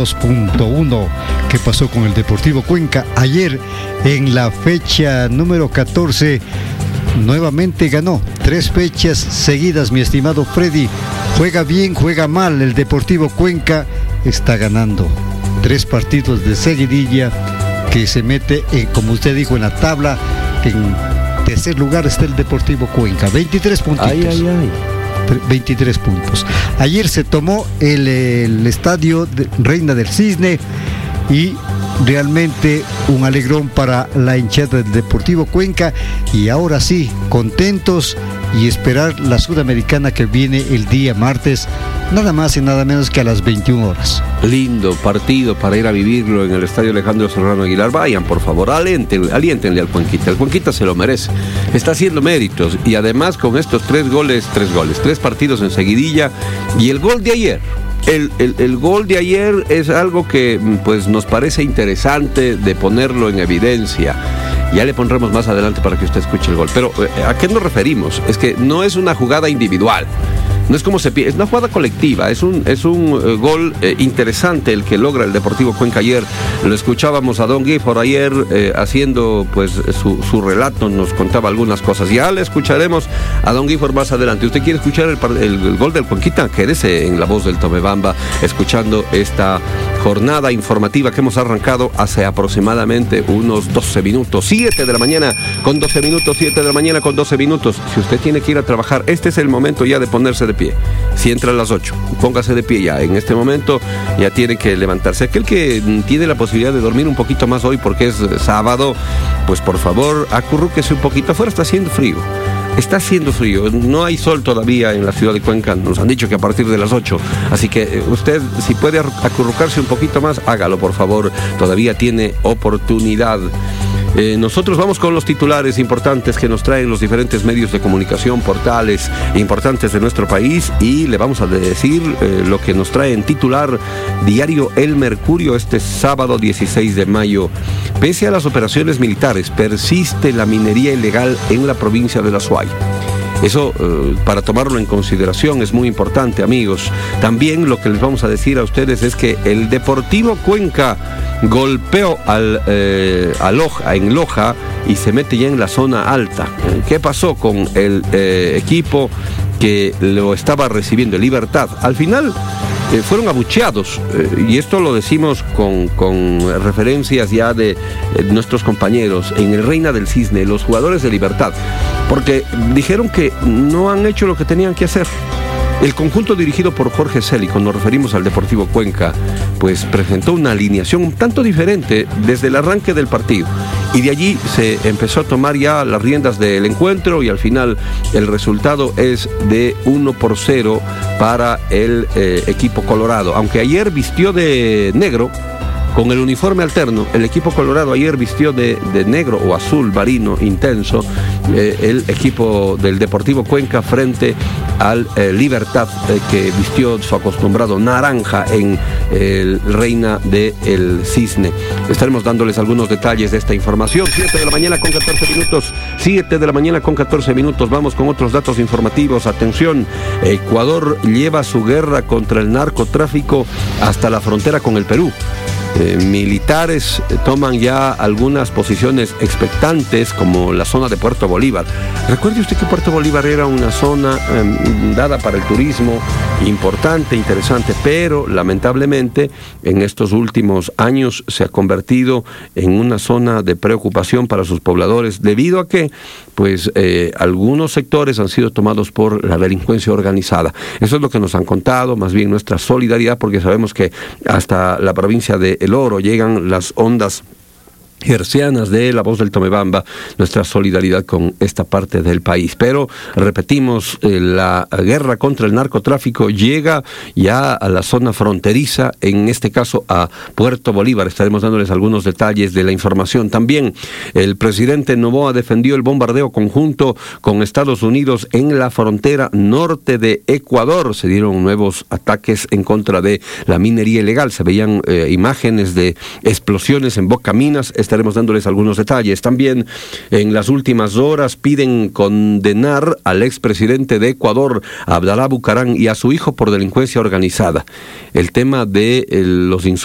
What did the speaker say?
92.1. ¿Qué pasó con el Deportivo Cuenca? Ayer, en la fecha número 14, nuevamente ganó 3 fechas seguidas, mi estimado Freddy. Juega bien, juega mal, el Deportivo Cuenca está ganando 3 partidos de seguidilla, que se mete, como usted dijo, en la tabla. En tercer lugar está el Deportivo Cuenca, 23 puntitos. 23 puntos. Ayer se tomó el estadio de Reina del Cisne y realmente un alegrón para la hinchada del Deportivo Cuenca, y ahora sí, contentos y esperar la Sudamericana que viene el día martes, nada más y nada menos que a las 21 horas. Lindo partido para ir a vivirlo en el Estadio Alejandro Serrano Aguilar. Vayan, por favor, aliéntenle al Cuenquita. El Cuenquita se lo merece, está haciendo méritos, y además con estos 3 partidos en seguidilla, y el gol de ayer. El gol de ayer es algo que pues nos parece interesante de ponerlo en evidencia. Ya le pondremos más adelante para que usted escuche el gol. Pero ¿a qué nos referimos? Es que no es una jugada individual. No es como se pide, es una jugada colectiva, es un gol interesante el que logra el Deportivo Cuenca ayer. Lo escuchábamos a Don Gifford ayer haciendo pues su relato, nos contaba algunas cosas. Ya le escucharemos a Don Gifford más adelante. ¿Usted quiere escuchar el gol del Cuenquita? Quédese en la voz del Tomebamba escuchando esta jornada informativa que hemos arrancado hace aproximadamente unos 12 minutos. 7 de la mañana con 12 minutos, 7 de la mañana con 12 minutos. Si usted tiene que ir a trabajar, este es el momento ya de ponerse de pie. Si entra a las 8, póngase de pie ya. En este momento ya tiene que levantarse. Aquel que tiene la posibilidad de dormir un poquito más hoy porque es sábado, pues por favor, acurrúquese un poquito. Afuera está haciendo frío. Está haciendo frío, no hay sol todavía en la ciudad de Cuenca, nos han dicho que a partir de las 8, así que usted, si puede acurrucarse un poquito más, hágalo por favor, todavía tiene oportunidad. Nosotros vamos con los titulares importantes que nos traen los diferentes medios de comunicación, portales importantes de nuestro país, y le vamos a decir lo que nos trae en titular diario El Mercurio este sábado 16 de mayo. Pese a las operaciones militares, persiste la minería ilegal en la provincia de La Suay. Eso, para tomarlo en consideración, es muy importante, amigos. También lo que les vamos a decir a ustedes es que el Deportivo Cuenca golpeó en Loja y se mete ya en la zona alta. ¿Qué pasó con el equipo que lo estaba recibiendo, Libertad? Al final fueron abucheados, y esto lo decimos con referencias ya de nuestros compañeros en el Reina del Cisne, los jugadores de Libertad, porque dijeron que no han hecho lo que tenían que hacer. El conjunto dirigido por Jorge Celi, cuando nos referimos al Deportivo Cuenca, pues presentó una alineación un tanto diferente desde el arranque del partido, y de allí se empezó a tomar ya las riendas del encuentro, y al final el resultado es de 1-0 para el equipo colorado. Aunque ayer vistió de negro, con el uniforme alterno, el equipo colorado ayer vistió de negro o azul marino intenso, el equipo del Deportivo Cuenca frente al Libertad, que vistió su acostumbrado naranja en el Reina del Cisne. Estaremos dándoles algunos detalles de esta información. 7 de la mañana con 14 minutos. 7 de la mañana con 14 minutos. Vamos con otros datos informativos. Atención, Ecuador lleva su guerra contra el narcotráfico hasta la frontera con el Perú. Militares toman ya algunas posiciones expectantes, como la zona de Puerto Bolívar. Recuerde usted que Puerto Bolívar era una zona dada para el turismo, importante, interesante, pero lamentablemente en estos últimos años se ha convertido en una zona de preocupación para sus pobladores, debido a que pues algunos sectores han sido tomados por la delincuencia organizada. Eso es lo que nos han contado, más bien nuestra solidaridad, porque sabemos que hasta la provincia de El Oro llegan las ondas hercianas de la voz del Tomebamba, nuestra solidaridad con esta parte del país. Pero repetimos, la guerra contra el narcotráfico llega ya a la zona fronteriza, en este caso a Puerto Bolívar. Estaremos dándoles algunos detalles de la información. También el presidente Noboa defendió el bombardeo conjunto con Estados Unidos en la frontera norte de Ecuador. Se dieron nuevos ataques en contra de la minería ilegal. Se veían imágenes de explosiones en Bocaminas. Estaremos dándoles algunos detalles. También en las últimas horas piden condenar al expresidente de Ecuador, Abdalá Bucaram, y a su hijo por delincuencia organizada. El tema de los insultos